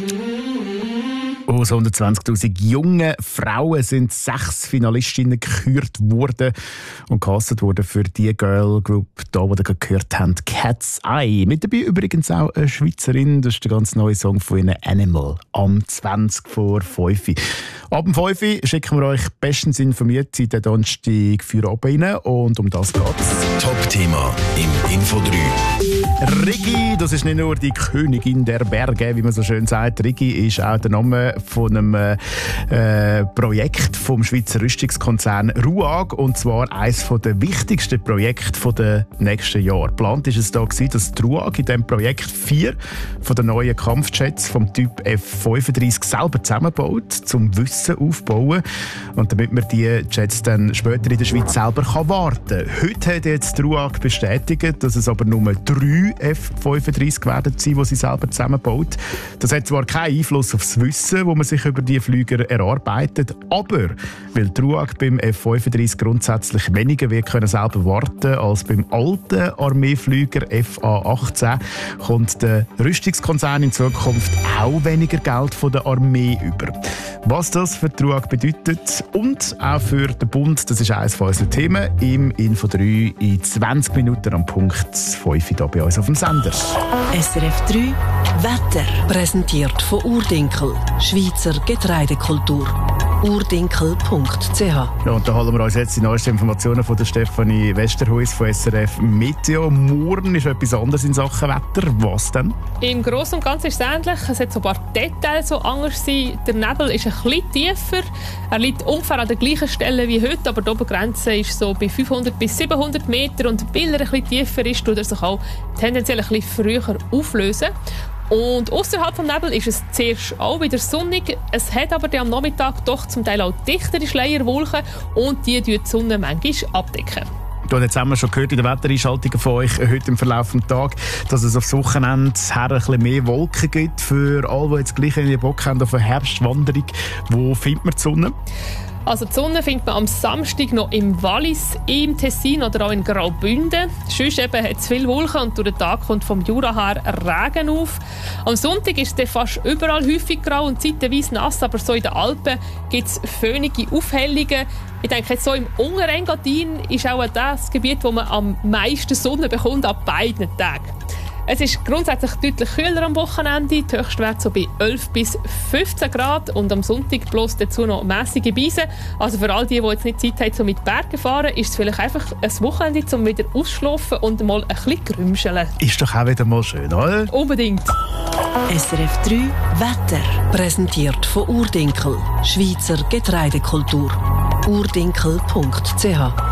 Aus 120'000 jungen Frauen sind 6 Finalistinnen gekürt worden und gecastet worden für die Girl Group, die ihr gerade gehört habt, Cat's Eye. Mit dabei übrigens auch eine Schweizerin, das ist der ganz neue Song von ihnen, Animal, am 20 vor 5. Ab dem 5 schicken wir euch bestens informiert seit der Donnerstag für oben rein und um das geht's. Top-Thema im Info 3. Rigi, das ist nicht nur die Königin der Berge, wie man so schön sagt. Rigi ist auch der Name von einem Projekt vom Schweizer Rüstungskonzern RUAG, und zwar eines der wichtigsten Projekte der nächsten Jahre. Geplant war es da, dass die RUAG in diesem Projekt 4 von den neuen Kampfjets vom Typ F-35 selber zusammenbaut, zum Wissen aufbauen und damit man die Jets dann später in der Schweiz selber warten kann. Heute hat jetzt die RUAG bestätigt, dass es aber nur 3 F-35 werden sein, die sie selber zusammenbaut. Das hat zwar keinen Einfluss auf das Wissen, wo man sich über die Flüger erarbeitet, aber weil die RUAG beim F-35 grundsätzlich weniger wird können selber warten als beim alten Armeeflüger FA-18, kommt der Rüstungskonzern in Zukunft auch weniger Geld von der Armee über. Was das für die RUAG bedeutet und auch für den Bund, das ist eines von unseren Themen im Info 3 in 20 Minuten am Punkt 5 hier bei uns auf dem Sender. SRF 3 Wetter, präsentiert von Urdinkel, Schweizer Getreidekultur. urdinkel.ch. Ja, und da holen wir uns jetzt die neuesten Informationen von der Stefanie Westerhuis von SRF Meteo. Morgen ist etwas anderes in Sachen Wetter. Was denn? Im Großen und Ganzen ist es ähnlich. Es hat so ein paar Details, die anders sind. Der Nebel ist ein bisschen tiefer. Er liegt ungefähr an der gleichen Stelle wie heute, aber die Obergrenze ist so bei 500 bis 700 Meter. Und weil er ein bisschen tiefer ist, tut er sich auch tendenziell ein bisschen früher auflösen. Und außerhalb des Nebels ist es zuerst auch wieder sonnig. Es hat aber am Nachmittag doch zum Teil auch dichtere Schleierwolken und die die Sonne manchmal abdecken. Jetzt haben wir schon gehört in den Wettereinschaltungen von euch heute im Verlauf des Tages, dass es aufs Wochenende her ein bisschen mehr Wolken gibt. Für alle, die jetzt gleich einen Bock haben auf eine Herbstwanderung, wo findet man die Sonne? Also die Sonne findet man am Samstag noch im Wallis, im Tessin oder auch in Graubünden. Sonst eben hat es viele Wolken und durch den Tag kommt vom Jura her Regen auf. Am Sonntag ist es fast überall häufig grau und zeitweise nass, aber so in den Alpen gibt es föhnige Aufhellungen. Ich denke, jetzt so im Unterengadin ist auch das Gebiet, wo man am meisten Sonne bekommt, an beiden Tagen. Es ist grundsätzlich deutlich kühler am Wochenende, die Höchstwerte so bei 11 bis 15 Grad und am Sonntag bloß dazu noch mässige Beise. Also für all die jetzt nicht Zeit haben, so mit Bergen fahren, ist es vielleicht einfach ein Wochenende, um wieder auszuschlafen und mal ein bisschen grümscheln. Ist doch auch wieder mal schön, oder? Unbedingt. SRF 3 Wetter, präsentiert von Urdinkel, Schweizer Getreidekultur. urdinkel.ch